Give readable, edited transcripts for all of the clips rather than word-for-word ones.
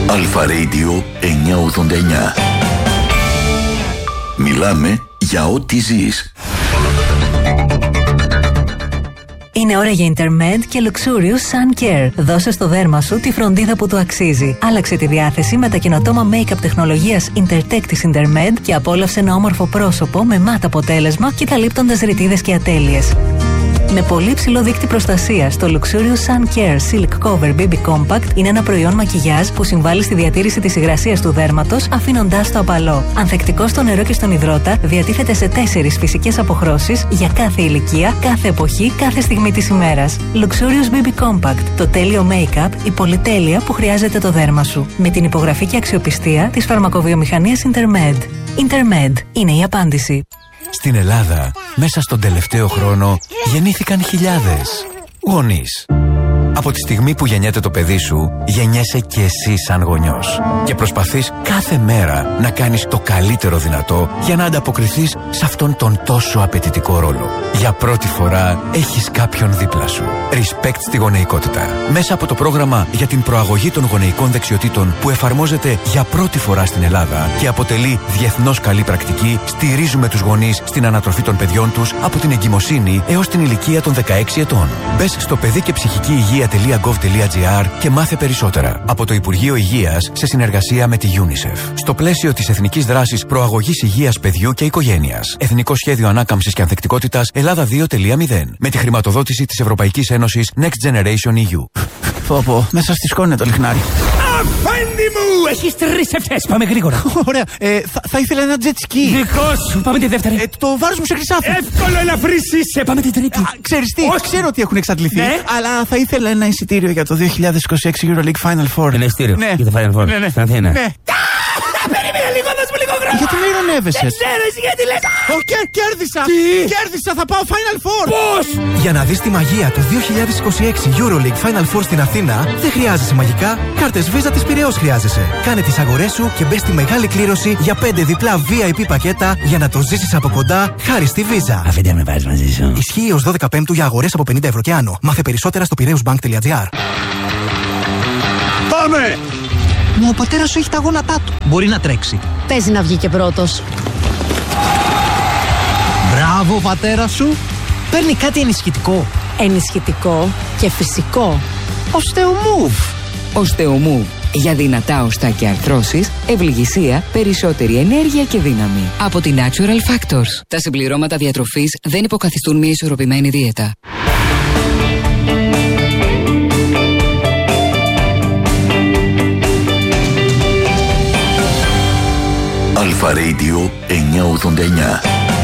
Αλφα Radio 989. Μιλάμε για ό,τι ζεις. Είναι ώρα για Intermed και Luxurious Sun Care. Δώσε στο δέρμα σου τη φροντίδα που του αξίζει. Άλλαξε τη διάθεση με τα καινοτόμα make-up τεχνολογίας Intertech της Intermed και απόλαυσε ένα όμορφο πρόσωπο με μάτ αποτέλεσμα και καλύπτοντας ρητίδες και ατέλειες. Με πολύ ψηλό δείκτη προστασίας, το Luxurious Sun Care Silk Cover BB Compact είναι ένα προϊόν μακιγιάζ που συμβάλλει στη διατήρηση της υγρασίας του δέρματος, αφήνοντάς το απαλό. Ανθεκτικό στο νερό και στον υδρότα, διατίθεται σε 4 φυσικές αποχρώσεις για κάθε ηλικία, κάθε εποχή, κάθε στιγμή της ημέρας. Luxurious BB Compact, το τέλειο make-up, η πολυτέλεια που χρειάζεται το δέρμα σου. Με την υπογραφή και αξιοπιστία της φαρμακοβιομηχανίας Intermed. Intermed είναι η απάντηση. Στην Ελλάδα, μέσα στον τελευταίο χρόνο, γεννήθηκαν χιλιάδες γονείς. Από τη στιγμή που γεννιέται το παιδί σου, γεννιέσαι και εσύ σαν γονιός. Και προσπαθείς κάθε μέρα να κάνεις το καλύτερο δυνατό για να ανταποκριθείς σε αυτόν τον τόσο απαιτητικό ρόλο. Για πρώτη φορά έχεις κάποιον δίπλα σου. Respect στη γονεϊκότητα. Μέσα από το πρόγραμμα για την προαγωγή των γονεϊκών δεξιοτήτων που εφαρμόζεται για πρώτη φορά στην Ελλάδα και αποτελεί διεθνώς καλή πρακτική, στηρίζουμε τους γονείς στην ανατροφή των παιδιών τους από την εγκυμοσύνη έως την ηλικία των 16 ετών. Μπες στο παιδί και ψυχική υγεία.gov.gr και μάθε περισσότερα από το Υπουργείο Υγείας σε συνεργασία με τη UNICEF. Στο πλαίσιο της Εθνικής Δράσης Προαγωγής Υγείας Παιδιού και Οικογένειας. Εθνικό Σχέδιο Ανάκαμψης και Ανθεκτικότητας Ελλάδα 2.0. Με τη χρηματοδότηση της Ευρωπαϊκής Ένωσης Next Generation EU. Πω, μέσα στη σκόνη το λιχνάρι. Αφέντη μου! Έχεις 3 ευτές, πάμε γρήγορα. Ωραία, θα ήθελα ένα jet ski. Δικό σου, πάμε τη δεύτερη. Το βάρος μου σε χρυσάφι. Εύκολο, ελαφρύς είσαι, πάμε την τρίτη. Ξέρεις τι, ξέρω ότι έχουν εξαντληθεί, ναι, αλλά θα ήθελα ένα εισιτήριο για το 2026 EuroLeague Final Four. Ένα εισιτήριο, ναι, για το Final Four, ναι, στην Αθήνα. Ναι. Περίμενε λίγο, δώσ' μου λίγο χρόνο. Γιατί με ειρωνεύεσαι? Δεν ξέρω εσύ γιατί λες. Κέρδισα! Τι? Κέρδισα, θα πάω Final Four! Πώς? Για να δεις τη μαγεία του 2026 EuroLeague Final Four στην Αθήνα, δεν χρειάζεσαι μαγικά, κάρτες Visa της Πειραιώς χρειάζεσαι. Κάνε τις αγορές σου και μπες στη μεγάλη κλήρωση για 5 διπλά VIP πακέτα για να το ζήσεις από κοντά χάρη στη Visa. Αφέντη με βάζεις μαζί σου. Ισχύει ως 12 Πέμπτου για αγορές από 50 ευρώ και άνω. Μάθε περισσότερα στο piraeusbank.gr. Πάμε! Μα ο πατέρας σου έχει τα γόνατά του. Μπορεί να τρέξει. Παίζει να βγει και πρώτος. Μπράβο, πατέρα σου. Παίρνει κάτι ενισχυτικό. Ενισχυτικό και φυσικό. Osteomove. Osteomove. Για δυνατά οστά και αρθρώσεις, ευληγησία, περισσότερη ενέργεια και δύναμη. Από την Natural Factors. Τα συμπληρώματα διατροφής δεν υποκαθιστούν μια ισορροπημένη δίαιτα. Αλφα Radio 989.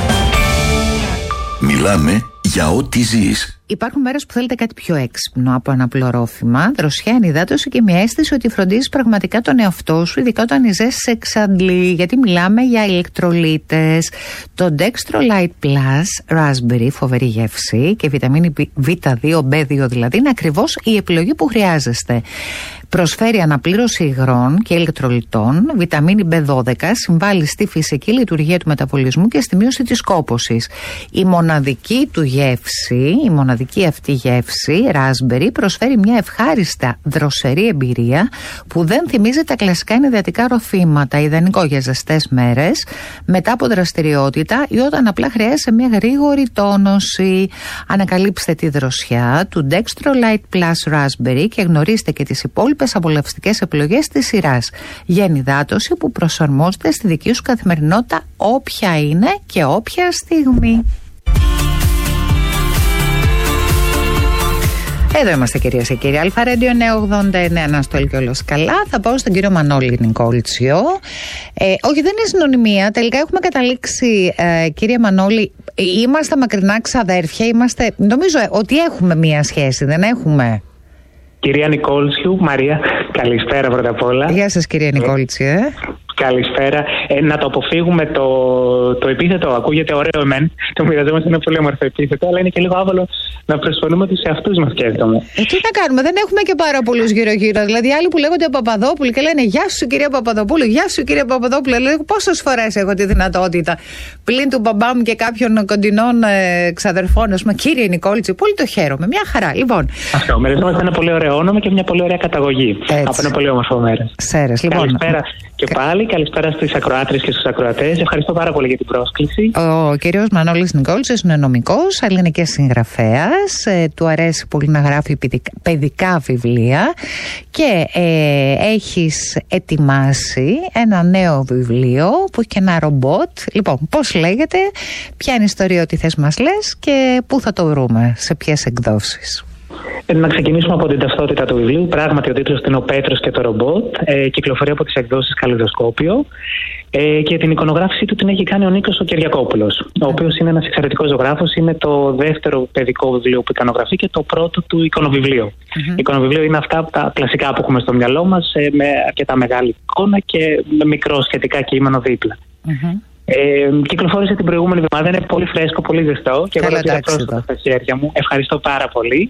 Μιλάμε για ό,τι ζεις. Υπάρχουν μέρες που θέλετε κάτι πιο έξυπνο από ένα απλό ρόφημα, δροσιά, ενυδάτωση και μια αίσθηση ότι φροντίζεις πραγματικά τον εαυτό σου, ειδικά όταν η ζέστη σε εξαντλεί. Γιατί μιλάμε για ηλεκτρολίτες. Το Dextro Light Plus Raspberry, φοβερή γεύση, και βιταμίνη V2, B2 δηλαδή, είναι ακριβώς η επιλογή που χρειάζεστε. Προσφέρει αναπλήρωση υγρών και ηλεκτρολιτών, βιταμίνη B12, συμβάλλει στη φυσική λειτουργία του μεταβολισμού και στη μείωση της κόπωσης. Η μοναδική του γεύση, η μοναδική αυτή γεύση, Raspberry, προσφέρει μια ευχάριστα δροσερή εμπειρία που δεν θυμίζει τα κλασικά ενυδατικά ροφήματα, ιδανικό για ζεστές μέρες, μετά από δραστηριότητα ή όταν απλά χρειάζεται μια γρήγορη τόνωση. Ανακαλύψτε τη δροσιά του Dextro Light Plus Raspberry και γνωρίστε και τις υπόλοιπες απολαυστικές επιλογές της σειράς για ενυδάτωση που προσαρμόζεται στη δική σου καθημερινότητα, όποια είναι και όποια στιγμή. Εδώ είμαστε, κυρίες και κύριοι. Αλφα Radio 989, να στο και όλος καλά. Θα πάω στον κύριο Μανώλη Νικόλτσιο. Όχι, δεν είναι συνωνυμία. Τελικά έχουμε καταλήξει, κύριε Μανώλη, είμαστε μακρινά ξαδέρφια. Νομίζω ότι έχουμε μία σχέση, δεν έχουμε? Κυρία Νικόλτσιου, Μαρία, καλησπέρα πρώτα απ' όλα. Γεια σας, κυρία Νικόλτσιου. Καλησπέρα. Να το αποφύγουμε το επίθετο. Ακούγεται ωραίο εμένα. Το μοιραζόμαστε, ένα πολύ όμορφο επίθετο, αλλά είναι και λίγο άβολο να προσφωνούμε τους εαυτούς μας, σκέφτομαι. Τι να κάνουμε, δεν έχουμε και πάρα πολλούς γύρω-γύρω. Δηλαδή, άλλοι που λέγονται Παπαδόπουλοι και λένε Γεια σου κυρία Παπαδοπούλου, Γεια σου κυρία Παπαδόπουλου. Λέω πόσες φορές έχω τη δυνατότητα πλην του μπαμπά μου και κάποιων κοντινών ξαδερφών, α πούμε, κύριε Νικόλτση, πολύ το χαίρομαι. Μια χαρά. Λοιπόν. Αυτό. Μοιραζόμαστε ένα πολύ ωραίο όνομα και μια πολύ ωραία καταγωγή. Από ένα πολύ όμορφο μέρος. Καλησπέρα και πάλι. Καλησπέρα στις ακροάτριες και στους ακροατές. Ευχαριστώ πάρα πολύ για την πρόσκληση. Ο κύριος Μανώλης Νικόλτσης είναι νομικός, αλλά είναι και συγγραφέας. Του αρέσει πολύ να γράφει παιδικά βιβλία και έχεις ετοιμάσει ένα νέο βιβλίο που έχει και ένα ρομπότ. Λοιπόν, πώς λέγεται, ποια είναι η ιστορία, ό,τι θες μας λες και πού θα το βρούμε, σε ποιες εκδόσεις? Να ξεκινήσουμε από την ταυτότητα του βιβλίου. Πράγματι, ο τίτλος είναι «Ο Πέτρος και το ρομπότ». Κυκλοφορεί από τις εκδόσεις Καλλιδοσκόπιο. Και την εικονογράφηση του την έχει κάνει ο Νίκος ο Κυριακόπουλος, ο οποίος είναι ένας εξαιρετικός ζωγράφος. Είναι το δεύτερο παιδικό βιβλίο που εικονογραφεί και το πρώτο του εικονοβιβλίο. Εικονοβιβλίο είναι αυτά τα κλασικά που έχουμε στο μυαλό μας, με αρκετά μεγάλη εικόνα και με μικρό σχετικά κείμενο δίπλα. Κυκλοφόρησε την προηγούμενη εβδομάδα, είναι πολύ φρέσκο, πολύ ζεστό και εγώ το πρόσωπο στα χέρια μου. Ευχαριστώ πάρα πολύ.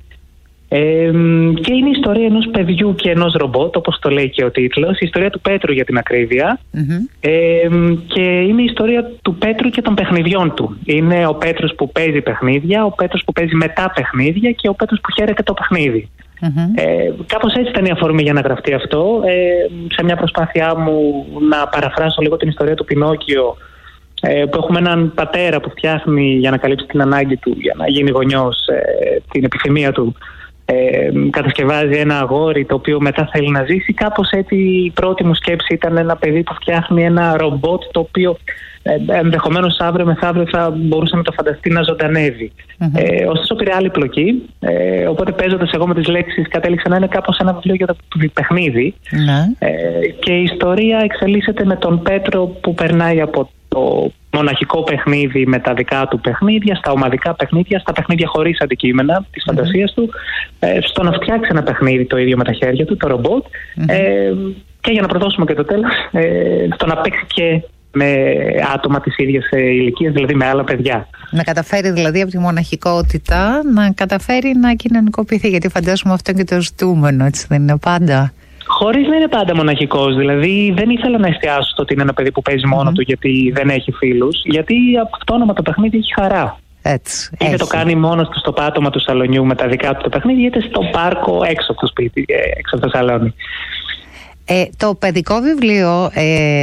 Και είναι η ιστορία ενός παιδιού και ενός ρομπότ, όπως το λέει και ο τίτλος, η ιστορία του Πέτρου για την ακρίβεια. Και είναι η ιστορία του Πέτρου και των παιχνιδιών του. Είναι ο Πέτρος που παίζει παιχνίδια, ο Πέτρος που παίζει μετά παιχνίδια και ο Πέτρος που χαίρεται το παιχνίδι. Κάπως έτσι ήταν η αφορμή για να γραφτεί αυτό. Σε μια προσπάθειά μου να παραφράσω λίγο την ιστορία του Πινόκιο, που έχουμε έναν πατέρα που φτιάχνει για να καλύψει την ανάγκη του, για να γίνει γονιός, την επιθυμία του. Κατασκευάζει ένα αγόρι το οποίο μετά θέλει να ζήσει. Κάπως έτσι η πρώτη μου σκέψη ήταν ένα παιδί που φτιάχνει ένα ρομπότ το οποίο ενδεχομένως αύριο μεθαύριο θα μπορούσε να το φανταστεί να ζωντανεύει. Ωστόσο πήρε άλλη πλοκή, οπότε παίζοντας εγώ με τις λέξεις κατέληξα να είναι κάπως ένα βιβλίο για το παιχνίδι. Και η ιστορία εξελίσσεται με τον Πέτρο που περνάει από το μοναχικό παιχνίδι με τα δικά του παιχνίδια, στα ομαδικά παιχνίδια, στα παιχνίδια χωρίς αντικείμενα της φαντασίας του, στο να φτιάξει ένα παιχνίδι το ίδιο με τα χέρια του, το ρομπότ, και για να προδώσουμε και το τέλος, στο να παίξει και με άτομα της ίδιας ηλικίας, δηλαδή με άλλα παιδιά. Να καταφέρει δηλαδή από τη μοναχικότητα να καταφέρει να κοινωνικοποιηθεί, γιατί φαντάζομαι αυτό είναι και το ζητούμενο, έτσι δεν είναι πάντα? Χωρίς να είναι πάντα μοναχικός. Δηλαδή, δεν ήθελα να εστιάσω στο ότι είναι ένα παιδί που παίζει μόνο του γιατί δεν έχει φίλους. Γιατί αυτόνομα το παιχνίδι έχει χαρά. Έτσι. Είτε το κάνει μόνος του στο πάτωμα του σαλονιού με τα δικά του το παιχνίδι, είτε στο πάρκο έξω από το σπίτι, έξω από το σαλόνι. Το παιδικό βιβλίο